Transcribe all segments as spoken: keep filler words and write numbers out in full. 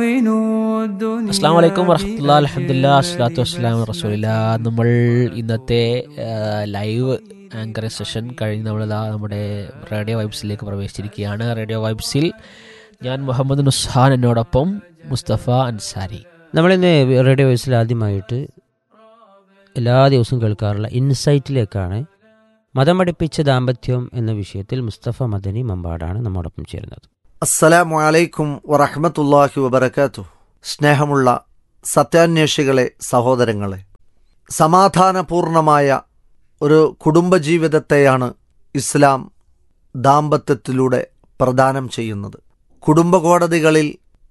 അസ്സലാമു അലൈക്കും വറഹ്മത്തുള്ളാഹി അൽഹംദുലില്ലാഹി അസ്സലാത്തു വസ്സലാമു റസൂലില്ലാ. നമ്മൾ ഇന്നത്തെ ലൈവ് ആങ്കറിംഗ് സെഷൻ കഴിഞ്ഞ് നമ്മളിതാ നമ്മുടെ റേഡിയോ വൈബ്സിലേക്ക് പ്രവേശിച്ചിരിക്കുകയാണ്. റേഡിയോ വൈബ്സിൽ ഞാൻ മുഹമ്മദ് നുസ്ഹാൻ, എന്നോടൊപ്പം മുസ്തഫ അൻസാരി. നമ്മളിന്ന് റേഡിയോ വൈബ്സിൽ ആദ്യമായിട്ട് എല്ലാ ദിവസവും കേൾക്കാറുള്ള ഇൻസൈറ്റിലേക്കാണ്. മതം പഠിപ്പിച്ച ദാമ്പത്യം എന്ന വിഷയത്തിൽ മുസ്തഫ മദനി മമ്പാടാണ് നമ്മോടൊപ്പം ചേരുന്നത്. അസ്സലാമു അലൈക്കും വറഹ്മത്തുള്ളാഹി വബറകാതുഹു. സ്നേഹമുള്ള സത്യാന്വേഷികളെ, സഹോദരങ്ങളെ, സമാധാനപൂർണമായ ഒരു കുടുംബജീവിതത്തെയാണ് ഇസ്ലാം ദാമ്പത്യത്തിലൂടെ പ്രദാനം ചെയ്യുന്നത്. കുടുംബകോടതികളിൽ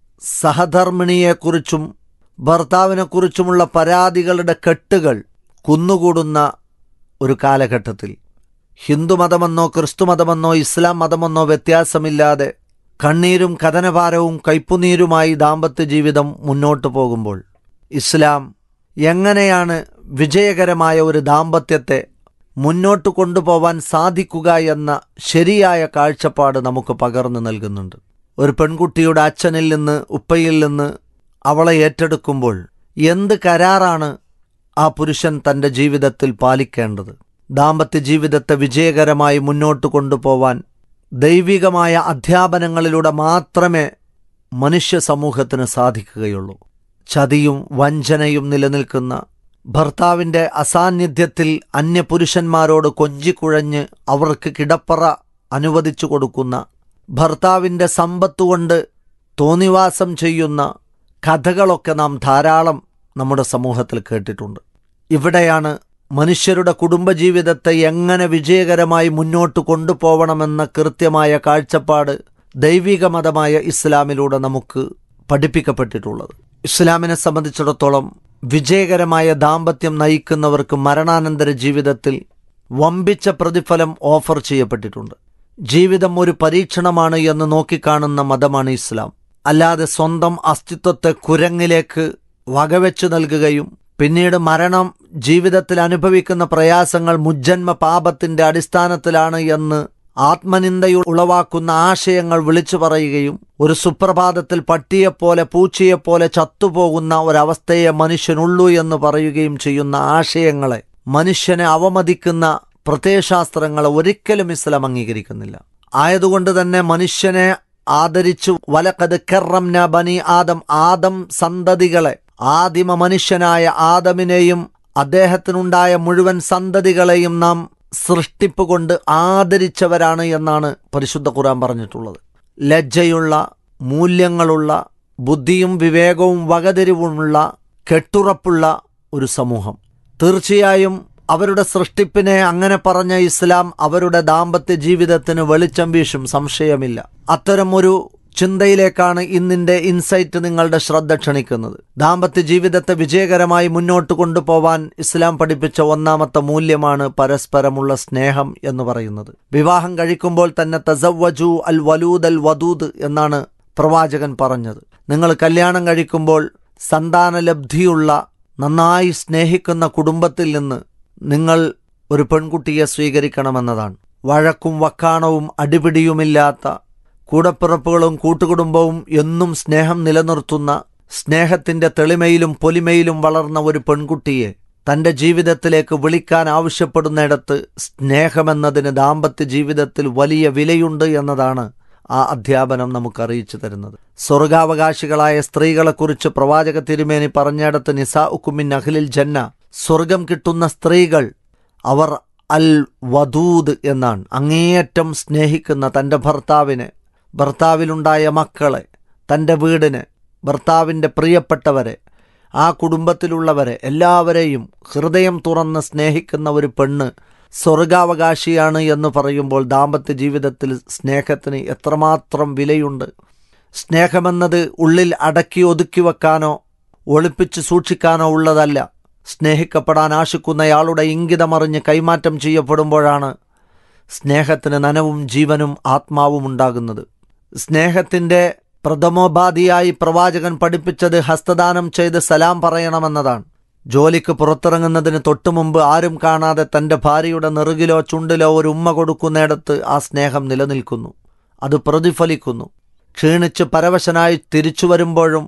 സഹധർമ്മിണിയെക്കുറിച്ചും ഭർത്താവിനെക്കുറിച്ചുമുള്ള പരാതികളുടെ കെട്ടുകൾ കുന്നുകൂടുന്ന ഒരു കാലഘട്ടത്തിൽ ഹിന്ദുമതമെന്നോ ക്രിസ്തുമതമെന്നോ ഇസ്ലാം മതമെന്നോ വ്യത്യാസമില്ലാതെ കണ്ണീരും കഥനഭാരവും കൈപ്പുനീരുമായി ദാമ്പത്യ ജീവിതം മുന്നോട്ടു പോകുമ്പോൾ ഇസ്ലാം എങ്ങനെയാണ് വിജയകരമായ ഒരു ദാമ്പത്യത്തെ മുന്നോട്ട് കൊണ്ടുപോകാൻ സാധിക്കുക എന്ന ശരിയായ കാഴ്ചപ്പാട് നമുക്ക് പകർന്നു നൽകുന്നുണ്ട്. ഒരു പെൺകുട്ടിയുടെ അച്ഛനിൽ നിന്ന്, ഉപ്പയിൽ നിന്ന് അവളെ ഏറ്റെടുക്കുമ്പോൾ എന്ത് കരാറാണ് ആ പുരുഷൻ തൻ്റെ ജീവിതത്തിൽ പാലിക്കേണ്ടത്? ദാമ്പത്യ ജീവിതത്തെ വിജയകരമായി മുന്നോട്ട് കൊണ്ടുപോവാൻ ദൈവികമായ അധ്യാപനങ്ങളിലൂടെ മാത്രമേ മനുഷ്യ സമൂഹത്തിന് സാധിക്കുകയുള്ളൂ. ചതിയും വഞ്ചനയും നിലനിൽക്കുന്ന, ഭർത്താവിൻ്റെ അസാന്നിധ്യത്തിൽ അന്യപുരുഷന്മാരോട് കൊഞ്ചിക്കുഴഞ്ഞ് അവർക്ക് കിടപ്പറ അനുവദിച്ചു കൊടുക്കുന്ന, ഭർത്താവിൻ്റെ സമ്പത്തുകൊണ്ട് തോന്നിവാസം ചെയ്യുന്ന കഥകളൊക്കെ നാം ധാരാളം നമ്മുടെ സമൂഹത്തിൽ കേട്ടിട്ടുണ്ട്. ഇവിടെയാണ് മനുഷ്യരുടെ കുടുംബജീവിതത്തെ എങ്ങനെ വിജയകരമായി മുന്നോട്ട് കൊണ്ടുപോകണമെന്ന കൃത്യമായ കാഴ്ചപ്പാട് ദൈവിക മതമായ ഇസ്ലാമിലൂടെ നമുക്ക് പഠിപ്പിക്കപ്പെട്ടിട്ടുള്ളത്. ഇസ്ലാമിനെ സംബന്ധിച്ചിടത്തോളം വിജയകരമായ ദാമ്പത്യം നയിക്കുന്നവർക്ക് മരണാനന്തര ജീവിതത്തിൽ വമ്പിച്ച പ്രതിഫലം ഓഫർ ചെയ്യപ്പെട്ടിട്ടുണ്ട്. ജീവിതം ഒരു പരീക്ഷണമാണ് എന്ന് നോക്കിക്കാണുന്ന മതമാണ് ഇസ്ലാം. അല്ലാതെ സ്വന്തം അസ്തിത്വത്തെ കുരങ്ങിലേക്ക് വകവെച്ചു നൽകുകയും പിന്നീട് മരണം ജീവിതത്തിൽ അനുഭവിക്കുന്ന പ്രയാസങ്ങൾ മുജ്ജന്മ പാപത്തിന്റെ അടിസ്ഥാനത്തിലാണ് എന്ന് ആത്മനിന്ദ ഉളവാക്കുന്ന ആശയങ്ങൾ വിളിച്ചു പറയുകയും ഒരു സുപ്രഭാതത്തിൽ പട്ടിയെപ്പോലെ പൂച്ചയെപ്പോലെ ചത്തുപോകുന്ന ഒരവസ്ഥയെ മനുഷ്യനുള്ളൂ എന്ന് പറയുകയും ചെയ്യുന്ന ആശയങ്ങളെ, മനുഷ്യനെ അവമതിക്കുന്ന പ്രത്യയശാസ്ത്രങ്ങളെ ഒരിക്കലും ഇസ്ലാം അംഗീകരിക്കുന്നില്ല. ആയതുകൊണ്ട് തന്നെ മനുഷ്യനെ ആദരിച്ചു വലഖദ് കറംന ബനി ആദം, ആദം സന്തതികളെ, ആദിമ മനുഷ്യനായ ആദമിനെയും അദ്ദേഹത്തിനുണ്ടായ മുഴുവൻ സന്തതികളെയും നാം സൃഷ്ടിപ്പ് കൊണ്ട് ആദരിച്ചവരാണ് എന്നാണ് പരിശുദ്ധ ഖുർആൻ പറഞ്ഞിട്ടുള്ളത്. ലജ്ജയുള്ള, മൂല്യങ്ങളുള്ള, ബുദ്ധിയും വിവേകവും വകതിരിവുമുള്ള, കെട്ടുറപ്പുള്ള ഒരു സമൂഹം. തീർച്ചയായും അവരുടെ സൃഷ്ടിപ്പിനെ അങ്ങനെ പറഞ്ഞ ഇസ്ലാം അവരുടെ ദാമ്പത്യ ജീവിതത്തിന് വെളിച്ചം വീശും, സംശയമില്ല. അത്തരം ഒരു ചിന്തയിലേക്കാണ് ഇന്നിൻ്റെ ഇൻസൈറ്റ് നിങ്ങളുടെ ശ്രദ്ധ ക്ഷണിക്കുന്നത്. ദാമ്പത്യ ജീവിതത്തെ വിജയകരമായി മുന്നോട്ട് കൊണ്ടുപോവാൻ ഇസ്ലാം പഠിപ്പിച്ച ഒന്നാമത്തെ മൂല്യമാണ് പരസ്പരമുള്ള സ്നേഹം എന്ന് പറയുന്നത്. വിവാഹം കഴിക്കുമ്പോൾ തന്നെ തസവ്വജു അൽ വലൂദ് അൽ വദൂദ് എന്നാണ് പ്രവാചകൻ പറഞ്ഞത്. നിങ്ങൾ കല്യാണം കഴിക്കുമ്പോൾ സന്താനലബ്ധിയുള്ള, നന്നായി സ്നേഹിക്കുന്ന കുടുംബത്തിൽ നിന്ന് നിങ്ങൾ ഒരു പെൺകുട്ടിയെ സ്വീകരിക്കണമെന്നതാണ്. വഴക്കും വക്കാണവും അടിപിടിയുമില്ലാത്ത, കൂടപ്പിറപ്പുകളും കൂട്ടുകുടുംബവും എന്നും സ്നേഹം നിലനിർത്തുന്ന, സ്നേഹത്തിന്റെ തെളിമയിലും പൊലിമയിലും വളർന്ന ഒരു പെൺകുട്ടിയെ തൻ്റെ ജീവിതത്തിലേക്ക് വിളിക്കാൻ ആവശ്യപ്പെടുന്നിടത്ത് സ്നേഹമെന്നതിന് ദാമ്പത്യ ജീവിതത്തിൽ വലിയ വിലയുണ്ട് എന്നതാണ് ആ അധ്യാപനം നമുക്ക് അറിയിച്ചു തരുന്നത്. സ്വർഗാവകാശികളായ സ്ത്രീകളെക്കുറിച്ച് പ്രവാചക തിരുമേനി പറഞ്ഞിടത്ത് നിസാഉക്കും മിൻ അഹ്ലിൽ ജന്ന, സ്വർഗം കിട്ടുന്ന സ്ത്രീകൾ അവർ അൽ വദൂദ് എന്നാണ്. അങ്ങേയറ്റം സ്നേഹിക്കുന്ന തൻ്റെ ഭർത്താവിനെ, ഭർത്താവിലുണ്ടായ മക്കളെ, തൻ്റെ വീടിനെ, ഭർത്താവിൻ്റെ പ്രിയപ്പെട്ടവരെ, ആ കുടുംബത്തിലുള്ളവരെ എല്ലാവരെയും ഹൃദയം തുറന്ന് സ്നേഹിക്കുന്ന ഒരു പെണ്ണ് സ്വർഗാവകാശിയാണ് എന്ന് പറയുമ്പോൾ ദാമ്പത്യ ജീവിതത്തിൽ സ്നേഹത്തിന് എത്രമാത്രം വിലയുണ്ട്. സ്നേഹമെന്നത് ഉള്ളിൽ അടക്കി ഒതുക്കി വെക്കാനോ ഒളിപ്പിച്ച് സൂക്ഷിക്കാനോ ഉള്ളതല്ല. സ്നേഹിക്കപ്പെടാൻ ആശിക്കുന്നയാളുടെ ഇംഗിതമറിഞ്ഞ് കൈമാറ്റം ചെയ്യപ്പെടുമ്പോഴാണ് സ്നേഹത്തിന് നനവും ജീവനും ആത്മാവും ഉണ്ടാകുന്നത്. സ്നേഹത്തിൻ്റെ പ്രഥമോപാധിയായി പ്രവാചകൻ പഠിപ്പിച്ചത് ഹസ്തദാനം ചെയ്ത് സലാം പറയണമെന്നതാണ്. ജോലിക്ക് പുറത്തിറങ്ങുന്നതിന് തൊട്ടുമുമ്പ് ആരും കാണാതെ തൻ്റെ ഭാര്യയുടെ നെറുകിലോ ചുണ്ടിലോ ഒരു ഉമ്മ കൊടുക്കുന്നിടത്ത് ആ സ്നേഹം നിലനിൽക്കുന്നു, അത് പ്രതിഫലിക്കുന്നു. ക്ഷീണിച്ച് പരവശനായി തിരിച്ചു വരുമ്പോഴും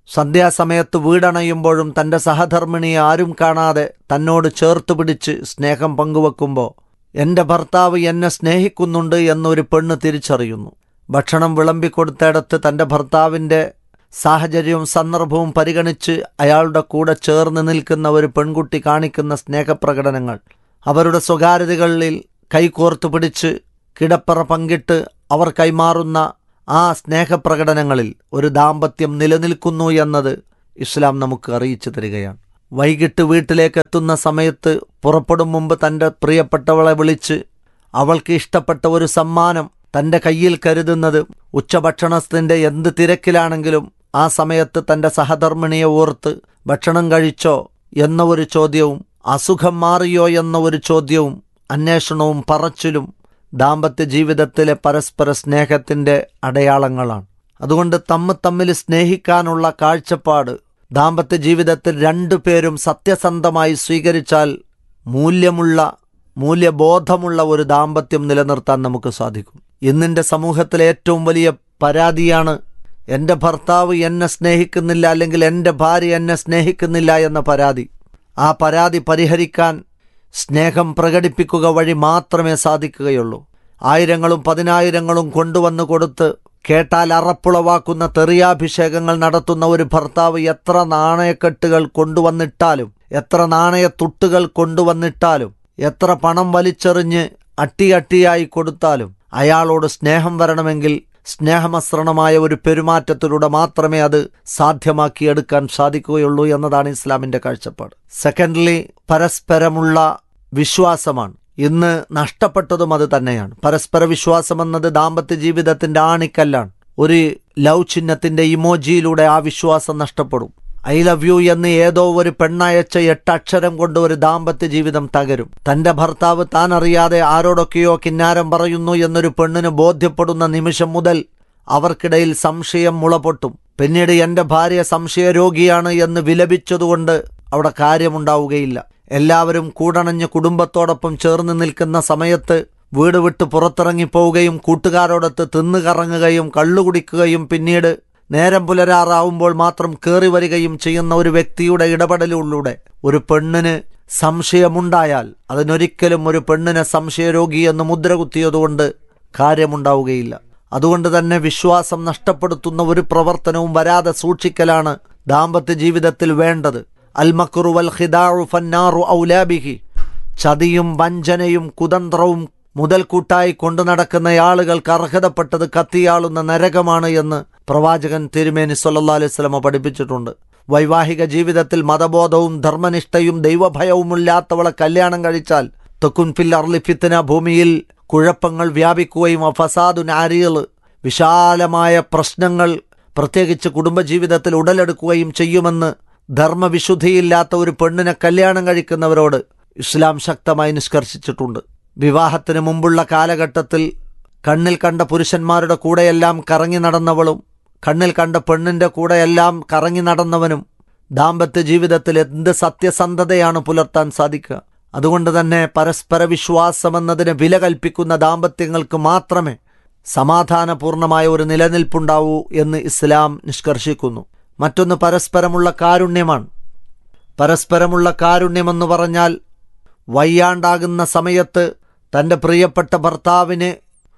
സന്ധ്യാസമയത്ത് വീടണയുമ്പോഴും തൻ്റെ സഹധർമ്മിണിയെ ആരും കാണാതെ തന്നോട് ചേർത്ത് പിടിച്ച് സ്നേഹം പങ്കുവെക്കുമ്പോൾ എൻ്റെ ഭർത്താവ് എന്നെ സ്നേഹിക്കുന്നുണ്ട് എന്നൊരു പെണ്ണ് തിരിച്ചറിയുന്നു. ഭക്ഷണം വിളമ്പിക്കൊടുത്തിടത്ത് തൻ്റെ ഭർത്താവിൻ്റെ സാഹചര്യവും സന്ദർഭവും പരിഗണിച്ച് അയാളുടെ കൂടെ ചേർന്ന് നിൽക്കുന്ന ഒരു പെൺകുട്ടി കാണിക്കുന്ന സ്നേഹപ്രകടനങ്ങൾ, അവരുടെ സ്വകാര്യതകളിൽ കൈകോർത്ത് പിടിച്ച് കിടപ്പറ പങ്കിട്ട് അവർ കൈമാറുന്ന ആ സ്നേഹപ്രകടനങ്ങളിൽ ഒരു ദാമ്പത്യം നിലനിൽക്കുന്നു എന്നത് ഇസ്ലാം നമുക്ക് അറിയിച്ചു തരികയാണ്. വൈകിട്ട് വീട്ടിലേക്ക് എത്തുന്ന സമയത്ത് പുറപ്പെടും മുമ്പ് തൻ്റെ പ്രിയപ്പെട്ടവളെ വിളിച്ച് അവൾക്ക് ഇഷ്ടപ്പെട്ട ഒരു സമ്മാനം തൻ്റെ കയ്യിൽ കരുതുന്നത്, ഉച്ചഭക്ഷണത്തിൻ്റെ എന്ത് തിരക്കിലാണെങ്കിലും ആ സമയത്ത് തൻ്റെ സഹധർമ്മിണിയെ ഓർത്ത് ഭക്ഷണം കഴിച്ചോ എന്ന ഒരു ചോദ്യവും അസുഖം മാറിയോ എന്ന ഒരു ചോദ്യവും അന്വേഷണവും പറച്ചിലും ദാമ്പത്യ ജീവിതത്തിലെ പരസ്പര സ്നേഹത്തിൻ്റെ അടയാളങ്ങളാണ്. അതുകൊണ്ട് തമ്മ് തമ്മിൽ സ്നേഹിക്കാനുള്ള കാഴ്ചപ്പാട് ദാമ്പത്യ ജീവിതത്തിൽ രണ്ടു പേരും സത്യസന്ധമായി സ്വീകരിച്ചാൽ മൂല്യമുള്ള മൂല്യബോധമുള്ള ഒരു ദാമ്പത്യം നിലനിർത്താൻ നമുക്ക് സാധിക്കും. ഇന്നിൻ്റെ സമൂഹത്തിലെ ഏറ്റവും വലിയ പരാതിയാണ് എൻ്റെ ഭർത്താവ് എന്നെ സ്നേഹിക്കുന്നില്ല, അല്ലെങ്കിൽ എൻ്റെ ഭാര്യ എന്നെ സ്നേഹിക്കുന്നില്ല എന്ന പരാതി. ആ പരാതി പരിഹരിക്കാൻ സ്നേഹം പ്രകടിപ്പിക്കുക വഴി മാത്രമേ സാധിക്കുകയുള്ളൂ. ആയിരങ്ങളും പതിനായിരങ്ങളും കൊണ്ടുവന്നു കൊടുത്ത് കേട്ടാൽ അറപ്പുളവാക്കുന്ന തെറിയാഭിഷേകങ്ങൾ നടത്തുന്ന ഒരു ഭർത്താവ് എത്ര നാണയക്കെട്ടുകൾ കൊണ്ടുവന്നിട്ടാലും, എത്ര നാണയത്തുട്ടുകൾ കൊണ്ടുവന്നിട്ടാലും, എത്ര പണം വലിച്ചെറിഞ്ഞ് അട്ടിയട്ടിയായി കൊടുത്താലും അയാളോട് സ്നേഹം വരണമെങ്കിൽ സ്നേഹമസൃണമായ ഒരു പെരുമാറ്റത്തിലൂടെ മാത്രമേ അത് സാധ്യമാക്കിയെടുക്കാൻ സാധിക്കുകയുള്ളൂ എന്നതാണ് ഇസ്ലാമിൻ്റെ കാഴ്ചപ്പാട്. സെക്കൻഡ്ലി, പരസ്പരമുള്ള വിശ്വാസമാണ്. ഇന്ന് നഷ്ടപ്പെട്ടതും അത് തന്നെയാണ്. പരസ്പര വിശ്വാസം എന്നത് ദാമ്പത്യ ജീവിതത്തിൻ്റെ ആണിക്കല്ലാണ്. ഒരു ലവ് ചിഹ്നത്തിൻ്റെ ഇമോജിയിലൂടെ ആ വിശ്വാസം നഷ്ടപ്പെടും. ഐ ലവ് യു എന്ന് ഏതോ ഒരു പെണ്ണയച്ച എട്ടക്ഷരം കൊണ്ട് ഒരു ദാമ്പത്യ ജീവിതം തകരും. തൻ്റെ ഭർത്താവ് താൻ അറിയാതെ ആരോടൊക്കെയോ കിന്നാരം പറയുന്നു എന്നൊരു പെണ്ണിന് ബോധ്യപ്പെടുന്ന നിമിഷം മുതൽ അവർക്കിടയിൽ സംശയം മുളപൊട്ടും. പിന്നീട് എൻ്റെ ഭാര്യ സംശയരോഗിയാണ് എന്ന് വിലപിച്ചതുകൊണ്ട് അവിടെ കാര്യമുണ്ടാവുകയില്ല. എല്ലാവരും കൂടണഞ്ഞ് കുടുംബത്തോടൊപ്പം ചേർന്ന് നിൽക്കുന്ന സമയത്ത് വീട് വിട്ട് പുറത്തിറങ്ങിപ്പോവുകയും കൂട്ടുകാരോടൊത്ത് തിന്നുകറങ്ങുകയും കള്ളുകുടിക്കുകയും പിന്നീട് നേരം പുലരാറാവുമ്പോൾ മാത്രം കയറി വരികയും ചെയ്യുന്ന ഒരു വ്യക്തിയുടെ ഇടപെടലിലൂടെ ഒരു പെണ്ണിന് സംശയമുണ്ടായാൽ അതിനൊരിക്കലും ഒരു പെണ്ണിനെ സംശയരോഗി എന്ന് മുദ്ര കുത്തിയതുകൊണ്ട് കാര്യമുണ്ടാവുകയില്ല. അതുകൊണ്ട് തന്നെ വിശ്വാസം നഷ്ടപ്പെടുത്തുന്ന ഒരു പ്രവർത്തനവും വരാതെ സൂക്ഷിക്കലാണ് ദാമ്പത്യ ജീവിതത്തിൽ വേണ്ടത്. അൽ മക്റു വൽ ഖിദാഉ ഫന്നാറു ഔലാ ബിഹി. ചതിയും വഞ്ചനയും കുതന്ത്രവും മുതൽക്കൂട്ടായി കൊണ്ടു നടക്കുന്ന ആളുകൾക്ക് അർഹതപ്പെട്ടത് കത്തിയാളുന്ന നരകമാണ് എന്ന് പ്രവാചകൻ തിരുമേനി സല്ലല്ലാഹു അലൈഹി വസല്ലം പഠിപ്പിച്ചിട്ടുണ്ട്. വൈവാഹിക ജീവിതത്തിൽ മതബോധവും ധർമ്മനിഷ്ഠയും ദൈവഭയവുമില്ലാത്തവളെ കല്യാണം കഴിച്ചാൽ തകുൻ ഫിൽ അർളി ഫിത്ന, ഭൂമിയിൽ കുഴപ്പങ്ങൾ വ്യാപിക്കുകയും ഫസാദുൻ അരീൽ, വിശാലമായ പ്രശ്നങ്ങൾ പ്രത്യേകിച്ച് കുടുംബജീവിതത്തിൽ ഉടലെടുക്കുകയും ചെയ്യുമെന്ന് ധർമ്മവിശുദ്ധിയില്ലാത്ത ഒരു പെണ്ണിനെ കല്യാണം കഴിക്കുന്നവരോട് ഇസ്ലാം ശക്തമായി നിഷ്കർഷിച്ചിട്ടുണ്ട്. വിവാഹത്തിന് മുമ്പുള്ള കാലഘട്ടത്തിൽ കണ്ണിൽ കണ്ട പുരുഷന്മാരുടെ കൂടെയെല്ലാം കറങ്ങി നടന്നവളും കണ്ണിൽ കണ്ട പെണ്ണിൻ്റെ കൂടെയെല്ലാം കറങ്ങി നടന്നവനും ദാമ്പത്യ ജീവിതത്തിൽ എന്ത് സത്യസന്ധതയാണ് പുലർത്താൻ സാധിക്കുക? അതുകൊണ്ട് തന്നെ പരസ്പര വിശ്വാസമെന്നതിന് വില കൽപ്പിക്കുന്ന ദാമ്പത്യങ്ങൾക്ക് മാത്രമേ സമാധാനപൂർണമായ ഒരു നിലനിൽപ്പുണ്ടാവൂ എന്ന് ഇസ്ലാം നിഷ്കർഷിക്കുന്നു. മറ്റൊന്ന് പരസ്പരമുള്ള കാരുണ്യമാണ്. പരസ്പരമുള്ള കാരുണ്യമെന്ന് പറഞ്ഞാൽ വയ്യാണ്ടാകുന്ന സമയത്ത് തൻ്റെ പ്രിയപ്പെട്ട ഭർത്താവിന്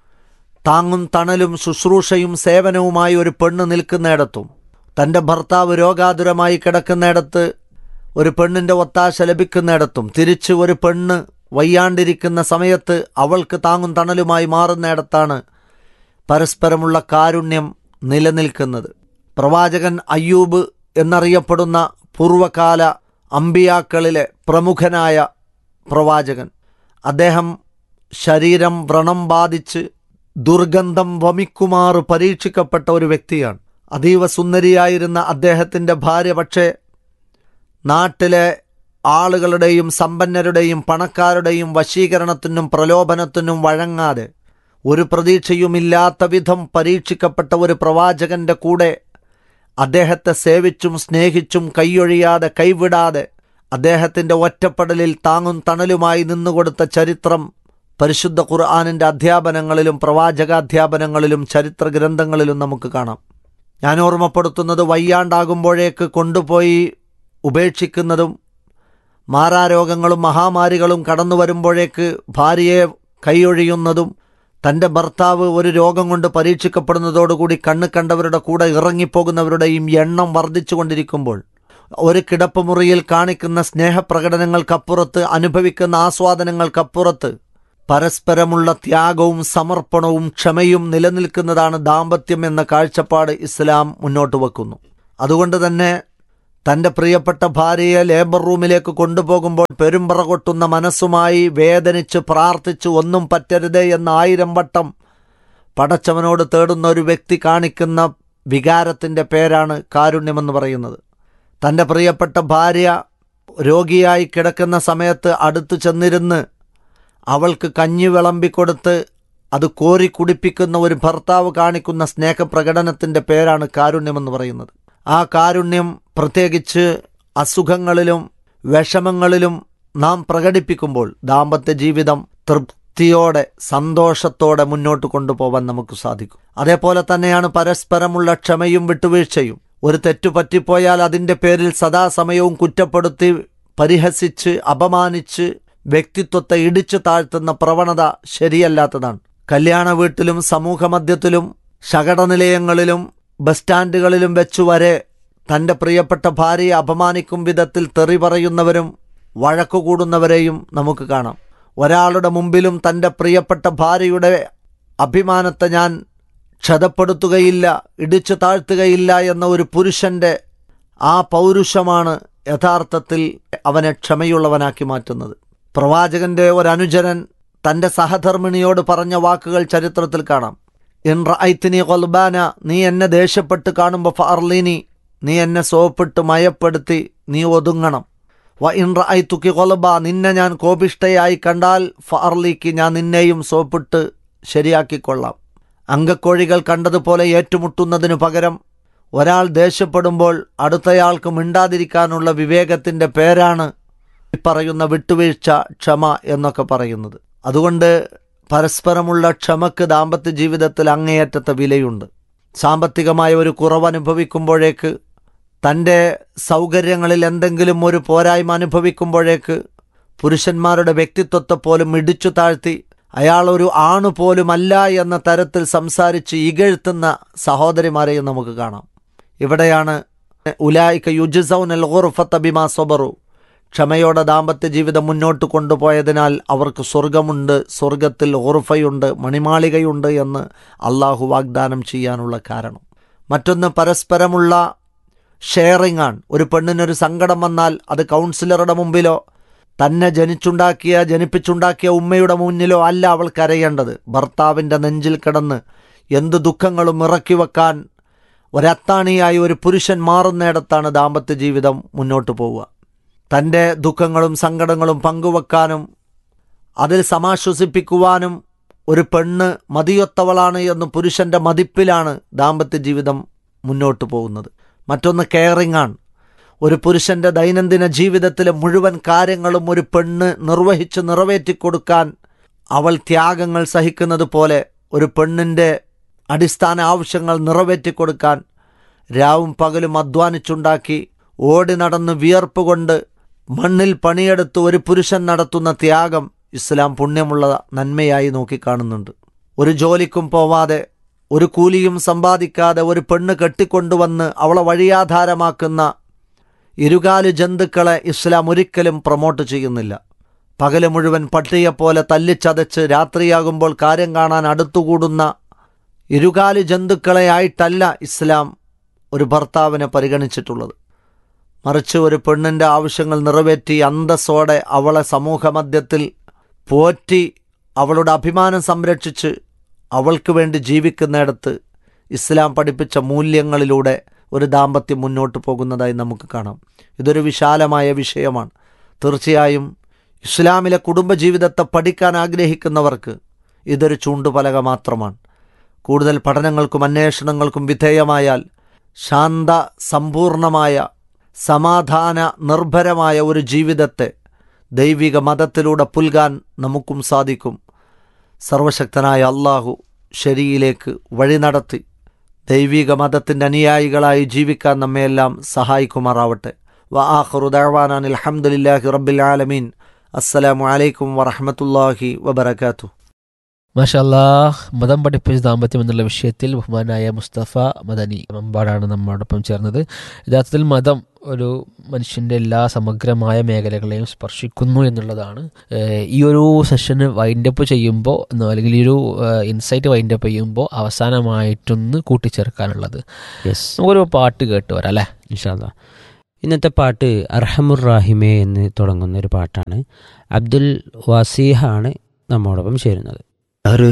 താങ്ങും തണലും ശുശ്രൂഷയും സേവനവുമായി ഒരു പെണ്ണ് നിൽക്കുന്നിടത്തും, തൻ്റെ ഭർത്താവ് രോഗാതുരമായി കിടക്കുന്നിടത്ത് ഒരു പെണ്ണിൻ്റെ ഒത്താശ ലഭിക്കുന്നിടത്തും, തിരിച്ച് ഒരു പെണ്ണ് വയ്യാണ്ടിരിക്കുന്ന സമയത്ത് അവൾക്ക് താങ്ങും തണലുമായി മാറുന്നിടത്താണ് പരസ്പരമുള്ള കാരുണ്യം നിലനിൽക്കുന്നത്. പ്രവാചകൻ അയ്യൂബ് എന്നറിയപ്പെടുന്ന പൂർവകാല അമ്പിയാക്കളിലെ പ്രമുഖനായ പ്രവാചകൻ, അദ്ദേഹം ശരീരം വ്രണം ബാധിച്ച് ദുർഗന്ധം വമിക്കുമാറ് പരീക്ഷിക്കപ്പെട്ട ഒരു വ്യക്തിയാണ്. അതീവ സുന്ദരിയായിരുന്ന അദ്ദേഹത്തിൻ്റെ ഭാര്യ പക്ഷേ നാട്ടിലെ ആളുകളുടെയും സമ്പന്നരുടെയും പണക്കാരുടെയും വശീകരണത്തിനും പ്രലോഭനത്തിനും വഴങ്ങാതെ ഒരു പ്രതീക്ഷയുമില്ലാത്ത വിധം പരീക്ഷിക്കപ്പെട്ട ഒരു പ്രവാചകന്റെ കൂടെ അദ്ദേഹത്തെ സേവിച്ചും സ്നേഹിച്ചും കൈയൊഴിയാതെ കൈവിടാതെ അദ്ദേഹത്തിൻ്റെ ഒറ്റപ്പെടലിൽ താങ്ങും തണലുമായി നിന്നുകൊടുത്ത ചരിത്രം പരിശുദ്ധ ഖുർആനിൻ്റെ അധ്യാപനങ്ങളിലും പ്രവാചകാധ്യാപനങ്ങളിലും ചരിത്ര ഗ്രന്ഥങ്ങളിലും നമുക്ക് കാണാം. ഞാൻ ഓർമ്മപ്പെടുത്തുന്നത് വയ്യാണ്ടാകുമ്പോഴേക്ക് കൊണ്ടുപോയി ഉപേക്ഷിക്കുന്നതും മാറാരോഗങ്ങളും മഹാമാരികളും കടന്നു വരുമ്പോഴേക്ക് ഭാര്യയെ കൈയൊഴിയുന്നതും തൻ്റെ ഭർത്താവ് ഒരു രോഗം കൊണ്ട് പരീക്ഷിക്കപ്പെടുന്നതോടുകൂടി കണ്ണ് കണ്ടവരുടെ കൂടെ ഇറങ്ങിപ്പോകുന്നവരുടെയും എണ്ണം വർദ്ധിച്ചു കൊണ്ടിരിക്കുമ്പോൾ ഒരു കിടപ്പുമുറിയിൽ കാണിക്കുന്ന സ്നേഹപ്രകടനങ്ങൾക്കപ്പുറത്ത്, അനുഭവിക്കുന്ന ആസ്വാദനങ്ങൾക്കപ്പുറത്ത് പരസ്പരമുള്ള ത്യാഗവും സമർപ്പണവും ക്ഷമയും നിലനിൽക്കുന്നതാണ് ദാമ്പത്യം എന്ന കാഴ്ചപ്പാട് ഇസ്ലാം മുന്നോട്ട് വെക്കുന്നു. അതുകൊണ്ട് തന്നെ തൻ്റെ പ്രിയപ്പെട്ട ഭാര്യയെ ലേബർ റൂമിലേക്ക് കൊണ്ടുപോകുമ്പോൾ പെരുമ്പറ കൊട്ടുന്ന മനസ്സുമായി വേദനിച്ച് പ്രാർത്ഥിച്ച് ഒന്നും പറ്റരുതേ എന്ന ആയിരം വട്ടം പടച്ചവനോട് തേടുന്ന ഒരു വ്യക്തി കാണിക്കുന്ന വികാരത്തിൻ്റെ പേരാണ് കാരുണ്യമെന്ന് പറയുന്നത്. തൻ്റെ പ്രിയപ്പെട്ട ഭാര്യ രോഗിയായി കിടക്കുന്ന സമയത്ത് അടുത്തു ചെന്നിരുന്ന് അവൾക്ക് കഞ്ഞി വിളമ്പിക്കൊടുത്ത് അത് കോരി കുടിപ്പിക്കുന്ന ഒരു ഭർത്താവ് കാണിക്കുന്ന സ്നേഹപ്രകടനത്തിൻ്റെ പേരാണ് കാരുണ്യമെന്ന് പറയുന്നത്. ആ കാരുണ്യം പ്രത്യേകിച്ച് അസുഖങ്ങളിലും വിഷമങ്ങളിലും നാം പ്രകടിപ്പിക്കുമ്പോൾ ദാമ്പത്യ ജീവിതം തൃപ്തിയോടെ സന്തോഷത്തോടെ മുന്നോട്ട് കൊണ്ടുപോകാൻ നമുക്ക് സാധിക്കും. അതേപോലെ തന്നെയാണ് പരസ്പരമുള്ള ക്ഷമയും വിട്ടുവീഴ്ചയും. ഒരു തെറ്റു പറ്റിപ്പോയാൽ അതിൻ്റെ പേരിൽ സദാസമയവും കുറ്റപ്പെടുത്തി പരിഹസിച്ച് അപമാനിച്ച് വ്യക്തിത്വത്തെ ഇടിച്ചു താഴ്ത്തുന്ന പ്രവണത ശരിയല്ലാത്തതാണ്. കല്യാണ വീട്ടിലും സമൂഹമധ്യത്തിലും ശകടനിലയങ്ങളിലും ബസ് സ്റ്റാൻഡുകളിലും വെച്ചു വരെ തൻ്റെ പ്രിയപ്പെട്ട ഭാര്യയെ അപമാനിക്കും വിധത്തിൽ തെറി പറയുന്നവരും വഴക്കുകൂടുന്നവരെയും നമുക്ക് കാണാം. ഒരാളുടെ മുമ്പിലും തൻ്റെ പ്രിയപ്പെട്ട ഭാര്യയുടെ അഭിമാനത്തെ ഞാൻ ക്ഷതപ്പെടുത്തുകയില്ല, ഇടിച്ചു താഴ്ത്തുകയില്ല എന്ന ഒരു പുരുഷൻ്റെ ആ പൗരുഷമാണ് യഥാർത്ഥത്തിൽ അവനെ ക്ഷമയുള്ളവനാക്കി മാറ്റുന്നത്. പ്രവാചകന്റെ ഒരനുചരൻ തൻ്റെ സഹധർമ്മിണിയോട് പറഞ്ഞ വാക്കുകൾ ചരിത്രത്തിൽ കാണാം. ഇൻ റഅയ്തനി ഖൽബാന, നീ എന്നെ ദേഷ്യപ്പെട്ട് കാണുമ്പോൾ ഫഅർലിനി, നീ എന്നെ സോപ്പിട്ട് മയപ്പെടുത്തി നീ ഒതുങ്ങണം. വ ഇൻ റഅയ്തുകി ഖൽബ, നിന്നെ ഞാൻ കോപിഷ്ഠയായി കണ്ടാൽ ഫഅർലിക്ക്, ഞാൻ നിന്നെയും സോപ്പിട്ട് ശരിയാക്കിക്കൊള്ളാം. അങ്കക്കോഴികൾ കണ്ടതുപോലെ ഏറ്റുമുട്ടുന്നതിനു പകരം ഒരാൾ ദേഷ്യപ്പെടുമ്പോൾ അടുത്തയാൾക്ക് മിണ്ടാതിരിക്കാനുള്ള വിവേകത്തിൻ്റെ പേരാണ് ഈ പറയുന്ന വിട്ടുവീഴ്ച, ക്ഷമ എന്നൊക്കെ പറയുന്നത്. അതുകൊണ്ട് പരസ്പരമുള്ള ക്ഷമക്ക് ദാമ്പത്യ ജീവിതത്തിൽ അങ്ങേയറ്റത്തെ വിലയുണ്ട്. സാമ്പത്തികമായ ഒരു കുറവ് അനുഭവിക്കുമ്പോഴേക്ക്, തൻ്റെ സൗകര്യങ്ങളിൽ എന്തെങ്കിലും ഒരു പോരായ്മ അനുഭവിക്കുമ്പോഴേക്ക് പുരുഷന്മാരുടെ വ്യക്തിത്വത്തെ പോലും ഇടിച്ചു താഴ്ത്തി അയാൾ ഒരു ആണു പോലുമല്ല എന്ന തരത്തിൽ സംസാരിച്ച് ഇകഴ്ത്തുന്ന സഹോദരിമാരെയും നമുക്ക് കാണാം. ഇവിടെയാണ് ഉലായിക യുജ്സൗനൽ ഗുർഫത ബിമാ സബറു, ക്ഷമയോടെ ദാമ്പത്യ ജീവിതം മുന്നോട്ട് കൊണ്ടുപോയതിനാൽ അവർക്ക് സ്വർഗമുണ്ട്, സ്വർഗത്തിൽ ഗുർഫയുണ്ട്, മണിമാളികയുണ്ട് എന്ന് അള്ളാഹു വാഗ്ദാനം ചെയ്യാനുള്ള കാരണം. മറ്റൊന്ന് പരസ്പരമുള്ള ഷെയറിംഗ് ആണ്. ഒരു പെണ്ണിനൊരു സങ്കടം വന്നാൽ അത് കൗൺസിലറുടെ മുമ്പിലോ തന്നെ ജനിച്ചുണ്ടാക്കിയ ജനിപ്പിച്ചുണ്ടാക്കിയ ഉമ്മയുടെ മുന്നിലോ അല്ല അവൾ കരയേണ്ടത്. ഭർത്താവിൻ്റെ നെഞ്ചിൽ കിടന്ന് എന്ത് ദുഃഖങ്ങളും ഇറക്കി വെക്കാൻ ഒരത്താണിയായി ഒരു പുരുഷൻ മാറുന്നിടത്താണ് ദാമ്പത്യ ജീവിതം മുന്നോട്ട് പോവുക. തൻ്റെ ദുഃഖങ്ങളും സങ്കടങ്ങളും പങ്കുവെക്കാനും അതിൽ സമാശ്വസിപ്പിക്കുവാനും ഒരു പെണ്ണ് മതിയൊത്തവളാണ് എന്ന് പുരുഷൻ്റെ മതിപ്പിലാണ് ദാമ്പത്യ ജീവിതം മുന്നോട്ട് പോകുന്നത്. മറ്റൊന്ന് കെയറിംഗ് ആണ്. ഒരു പുരുഷൻ്റെ ദൈനംദിന ജീവിതത്തിലെ മുഴുവൻ കാര്യങ്ങളും ഒരു പെണ്ണ് നിർവഹിച്ച് നിറവേറ്റിക്കൊടുക്കാൻ അവൾ ത്യാഗങ്ങൾ സഹിക്കുന്നത് പോലെ ഒരു പെണ്ണിൻ്റെ അടിസ്ഥാന ആവശ്യങ്ങൾ നിറവേറ്റിക്കൊടുക്കാൻ രാവും പകലും അധ്വാനിച്ചുണ്ടാക്കി ഓടി നടന്ന് വിയർപ്പ് കൊണ്ട് മണ്ണിൽ പണിയെടുത്ത് ഒരു പുരുഷൻ നടത്തുന്ന ത്യാഗം ഇസ്ലാം പുണ്യമുള്ള നന്മയായി നോക്കിക്കാണുന്നുണ്ട്. ഒരു ജോലിക്കും പോവാതെ ഒരു കൂലിയും സമ്പാദിക്കാതെ ഒരു പെണ്ണ് കെട്ടിക്കൊണ്ടുവന്ന് അവളെ വഴിയാധാരമാക്കുന്ന ഇരുകാലു ജന്തുക്കളെ ഇസ്ലാം ഒരിക്കലും പ്രൊമോട്ട് ചെയ്യുന്നില്ല. പകല് മുഴുവൻ പട്ടിയെപ്പോലെ തല്ലിച്ചതച്ച് രാത്രിയാകുമ്പോൾ കാര്യം കാണാൻ അടുത്തുകൂടുന്ന ഇരുകാലു ജന്തുക്കളെ ആയിട്ടല്ല ഇസ്ലാം ഒരു ഭർത്താവിനെ പരിഗണിച്ചിട്ടുള്ളത്. മറിച്ച് ഒരു പെണ്ണിൻ്റെ ആവശ്യങ്ങൾ നിറവേറ്റി അന്തസ്സോടെ അവളെ സമൂഹമധ്യത്തിൽ പോറ്റി അവളുടെ അഭിമാനം സംരക്ഷിച്ച് അവൾക്ക് വേണ്ടി ജീവിക്കുന്നിടത്ത് ഇസ്ലാം പഠിപ്പിച്ച മൂല്യങ്ങളിലൂടെ ഒരു ദാമ്പത്യം മുന്നോട്ട് പോകുന്നതായി നമുക്ക് കാണാം. ഇതൊരു വിശാലമായ വിഷയമാണ്. തീർച്ചയായും ഇസ്ലാമിലെ കുടുംബജീവിതത്തെ പഠിക്കാൻ ആഗ്രഹിക്കുന്നവർക്ക് ഇതൊരു ചൂണ്ടുപലക മാത്രമാണ്. കൂടുതൽ പഠനങ്ങൾക്കും അന്വേഷണങ്ങൾക്കും വിധേയമായാൽ ശാന്ത സമ്പൂർണമായ സമാധാന നിർഭരമായ ഒരു ജീവിതത്തെ ദൈവിക മതത്തിലൂടെ പുൽകാൻ നമുക്കും സാധിക്കും. സർവശക്തനായ അള്ളാഹു ശരിയിലേക്ക് വഴി നടത്തി ദൈവിക മതത്തിൻ്റെ അനുയായികളായി ജീവിക്കാൻ നമ്മയെല്ലാം സഹായിക്കുമാറാവട്ടെ. വ ആഖിറു ദഅ്വാനാ അൽഹംദുലില്ലാഹി റബ്ബിൽ ആലമീൻ. അസ്സലാമു അലൈക്കും വറഹ്മത്തുള്ളാഹി വബറകാതുഹു. മാഷാ അല്ലാഹ്. മതം പഠിപ്പിച്ച ദാമ്പത്യം എന്നുള്ള വിഷയത്തിൽ ബഹുമാനായ മുസ്തഫ മദനി മമ്പാടാണ് നമ്മോടൊപ്പം ചേർന്നത്. യഥാർത്ഥത്തിൽ മതം ഒരു മനുഷ്യൻ്റെ എല്ലാ സമഗ്രമായ മേഖലകളെയും സ്പർശിക്കുന്നു എന്നുള്ളതാണ് ഈ ഒരു സെഷന് വൈൻഡപ്പ് ചെയ്യുമ്പോൾ, അല്ലെങ്കിൽ ഈ ഒരു ഇൻസൈറ്റ് വൈൻഡപ്പ് ചെയ്യുമ്പോൾ അവസാനമായിട്ടൊന്ന് കൂട്ടിച്ചേർക്കാനുള്ളത്. യെസ്, നമുക്കൊരു പാട്ട് കേട്ട് വരാം അല്ലേ? ഇൻഷാ അല്ലാഹ്. ഇന്നത്തെ പാട്ട് അർഹമുർ റാഹിമേ എന്ന് തുടങ്ങുന്ന ഒരു പാട്ടാണ്. അബ്ദുൽ വാസീഹാണ് നമ്മോടൊപ്പം ചേരുന്നത്.